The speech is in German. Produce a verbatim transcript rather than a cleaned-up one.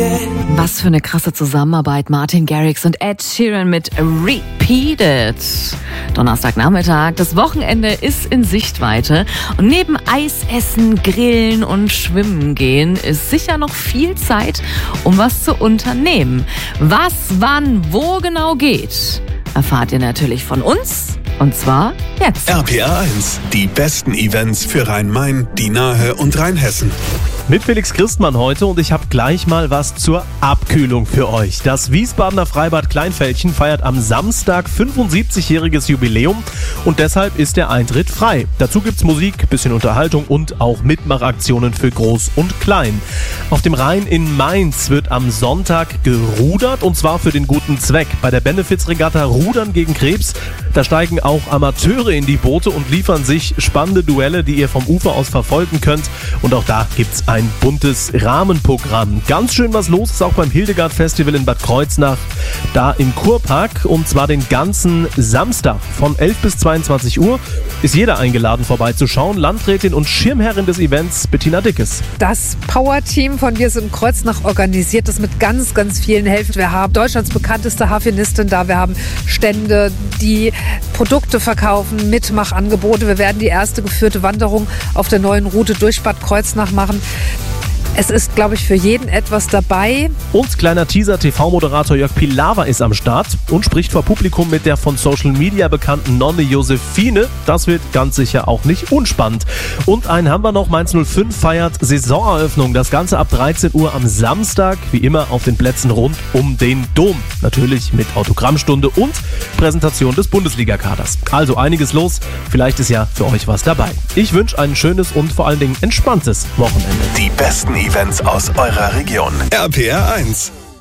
Was für eine krasse Zusammenarbeit. Martin Garrix und Ed Sheeran mit Repeated. Donnerstagnachmittag, das Wochenende ist in Sichtweite. Und neben Eisessen, Grillen und Schwimmen gehen ist sicher noch viel Zeit, um was zu unternehmen. Was, wann, wo genau geht, erfahrt ihr natürlich von uns. Und zwar jetzt. R P R eins, die besten Events für Rhein-Main, die Nahe und Rheinhessen. Mit Felix Christmann heute und ich habe gleich mal was zur Abkühlung für euch. Das Wiesbadener Freibad Kleinfeldchen feiert am Samstag fünfundsiebzigjähriges Jubiläum und deshalb ist der Eintritt frei. Dazu gibt's Musik, bisschen Unterhaltung und auch Mitmachaktionen für Groß und Klein. Auf dem Rhein in Mainz wird am Sonntag gerudert und zwar für den guten Zweck. Bei der Benefizregatta Rudern gegen Krebs, da steigen auch Amateure in die Boote und liefern sich spannende Duelle, die ihr vom Ufer aus verfolgen könnt. Und auch da gibt's ein buntes Rahmenprogramm. Ganz schön was los ist auch beim Hildegard Festival in Bad Kreuznach, da im Kurpark, und zwar den ganzen Samstag von elf bis zweiundzwanzig Uhr. Ist jeder eingeladen vorbeizuschauen. Landrätin und Schirmherrin des Events Bettina Dickes. Das Power-Team von Wir sind Kreuznach organisiert das mit ganz, ganz vielen Helfern. Wir haben Deutschlands bekannteste Harfenistin da. Wir haben Stände, die Produkte verkaufen, Mitmachangebote. Wir werden die erste geführte Wanderung auf der neuen Route durch Bad Kreuznach machen. Es ist, glaube ich, für jeden etwas dabei. Und kleiner Teaser, T V-Moderator Jörg Pilawa ist am Start und spricht vor Publikum mit der von Social Media bekannten Nonne Josephine. Das wird ganz sicher auch nicht unspannend. Und einen haben wir noch, Mainz null fünf feiert Saisoneröffnung. Das Ganze ab dreizehn Uhr am Samstag, wie immer auf den Plätzen rund um den Dom. Natürlich mit Autogrammstunde und Präsentation des Bundesliga-Kaders. Also einiges los, vielleicht ist ja für euch was dabei. Ich wünsche ein schönes und vor allen Dingen entspanntes Wochenende. Die besten Events aus eurer Region. R P R eins.